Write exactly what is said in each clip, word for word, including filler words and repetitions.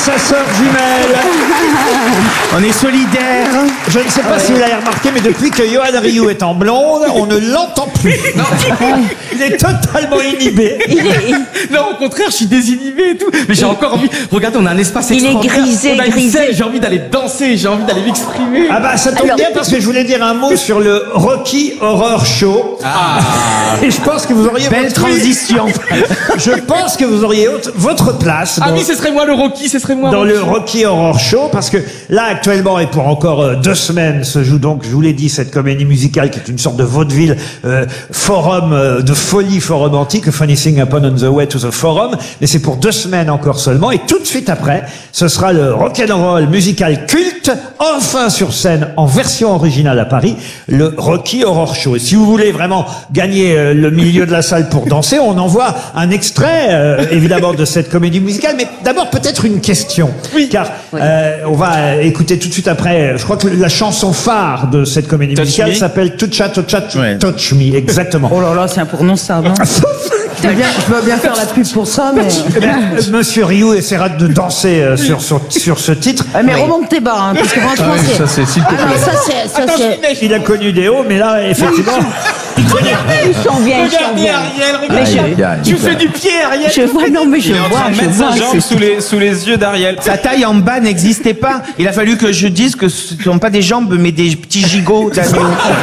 sa sœur jumelle. On est solidaires. Je ne sais pas si vous l'avez remarqué, mais depuis que Yoann Ryu est en blonde, on ne l'entend plus. Non. Il est totalement inhibé. Il est... Non, au contraire, je suis désinhibé et tout. Mais j'ai encore envie. Regardez, on a un espace Il est extraordinaire. grisé, on a une grisé. scène, j'ai envie d'aller danser, j'ai envie d'aller m'exprimer. Ah bah ça tombe Alors- bien parce que je voulais dire un mot sur le Rocky Horror Show. Ah. Et je pense que vous auriez Belle votre- transition. Je pense que vous auriez autre- votre place Ah dans, oui, ce serait moi le Rocky, ce serait moi. dans le Rocky. Rocky Horror Show parce que là actuellement et pour encore euh, deux semaines se joue donc, je vous l'ai dit, cette comédie musicale qui est une sorte de vaudeville euh, forum euh, de folie forum antique, a funny thing happened on the way to the forum, mais c'est pour deux semaines encore seulement et tout de suite après ce sera le rock'n'roll musical culte enfin sur scène en version originale à Paris, le Rocky Horror Show. Et si vous voulez vraiment gagner euh, le milieu de la salle pour danser, on envoie un extrait euh, évidemment de cette comédie musicale, mais d'abord peut-être une question, oui. car euh, on va écouter tout de suite après, je crois que la chanson phare de cette comédie Touch musicale Me. s'appelle Toucha Toucha Ouais. Touch Me, exactement. Oh là là, c'est imprononçable. Hein. Je veux bien, je veux bien faire la pub pour ça, mais. Eh bien, euh, Monsieur Ryu essaiera de danser euh, sur, sur, sur ce titre. Ah, mais remonte tes bas, hein, parce que franchement, c'est. Ça, c'est s'il te Ah non, plaît. ça c'est. Ça, Attends, c'est... je suis Il a connu des hauts, mais là, effectivement, il connaît. Ils sont bien, ils sont Regardez bien. Ariel, Mais regardez. je, Tu fais du pied, Ariel. je vois, non mais je Il est en vois, train de je mettre vois. sa jambe c'est- sous les, sous les yeux d'Ariel. Sa taille en bas n'existait pas. Il a fallu que je dise que ce ne sont pas des jambes, mais des petits gigots d'agneau.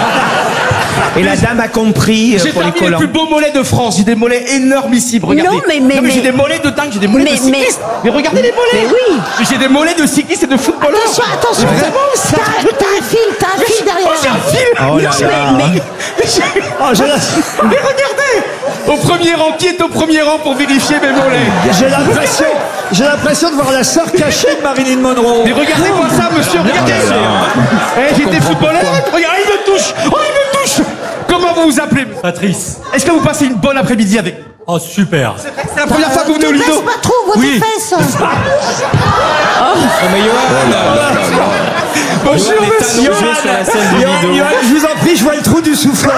Et la dame a compris euh, J'ai pour les parmi les collants. plus beaux mollets de France. J'ai des mollets énormissimes. Regardez. Non, mais- mais- j'ai mais- des mollets de dingue. J'ai des mollets Mais- de cyclistes. Mais, regardez les mollets. Mais oui. J'ai des mollets de cyclistes et de footballeurs. Attention, attention, t'as, t'as un fil, t'as un fil derrière. Oh, j'ai un fil. Oh là là. Mais, mais- Oh, j'ai la- Mais regardez. Au premier rang, qui est au premier rang pour vérifier mes mollets? j'ai l'impression, j'ai l'impression de voir la sœur cachée de Marilyn Monroe. Mais regardez-moi ça, monsieur. Regardez. Eh, j'étais footballeur. Regardez, il me touche. Oh, il me touche. Comment vous vous appelez? Patrice. Est-ce que vous passez une bonne après-midi avec? Oh, super. C'est la première fois que vous venez au Te Lido. baisse pas trop, vois Oui. tes fesses. Bonjour, monsieur. Allongé sur la scène du Yoann, Lido. Yoann, je vous en prie, je vois le trou du souffleur.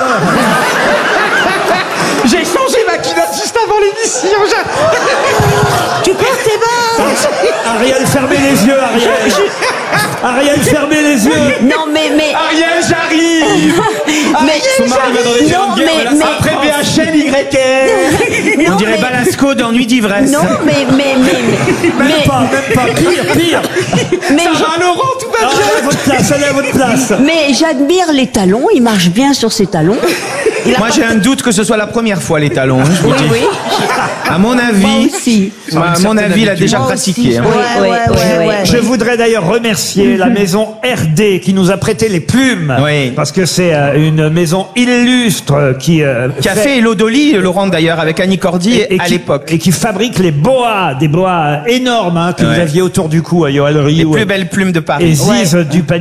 J'ai changé ma culotte juste avant l'émission. Je- Tu perds tes bas. Ariel, fermez les yeux, Ariel. Ariel, fermez les yeux. non mais mais Ariel, j'arrive. mais Son mari va dans les non jambes, mais voilà, mais Après B H L, Y R. On non, dirait mais- Balasco dans Nuit d'ivresse. non mais mais mais Même mais pas, même pas. Pire, pire. mais Ça je- va, Laurent, tout va Allez bien. à votre place, allez à votre place. mais j'admire les talons, il marche bien sur ses talons. Il a Moi, pas- j'ai un doute que ce soit la première fois, les talons. hein, je vous Oui dis. oui. À mon Moi avis, aussi. à mon avis, il a déjà Moi pratiqué. aussi. hein. Ouais, ouais, ouais, ouais. Je voudrais d'ailleurs remercier la maison R D qui nous a prêté les plumes. Oui. Parce que c'est euh, une maison illustre euh, qui... euh, Qui a fait Elodoli, Laurent d'ailleurs, avec Annie Cordy à qui, l'époque. et qui fabrique les boas, des boas énormes hein, que Ouais. vous aviez autour du cou à Yoann Les Ryu plus et, belles plumes de Paris. et Ziz du panier.